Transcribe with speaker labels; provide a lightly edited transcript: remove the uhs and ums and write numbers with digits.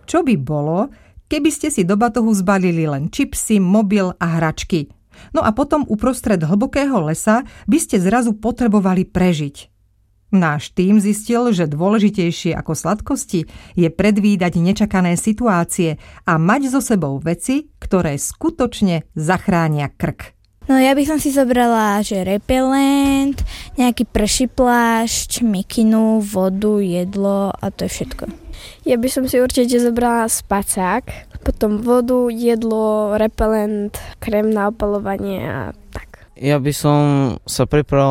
Speaker 1: Čo by bolo, keby ste si do batohu zbalili len čipsy, mobil a hračky? No a potom uprostred hlbokého lesa by ste zrazu potrebovali prežiť. Náš tím zistil, že dôležitejšie ako sladkosti je predvídať nečakané situácie a mať so sebou veci, ktoré skutočne zachránia krk.
Speaker 2: No ja by som si zobrala, že repelent, nejaký prší plášť, mikinu, vodu, jedlo a to je všetko.
Speaker 3: Ja by som si určite zobrala spacák, potom vodu, jedlo, repelent, krém na opalovanie a tak.
Speaker 4: Ja by som sa pripravil